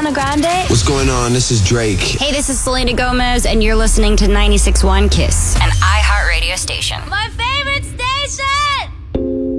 Ariana Grande. What's going on? This is Drake. Hey, this is Selena Gomez, and you're listening to 96.1 KISS, an iHeartRadio station. My favorite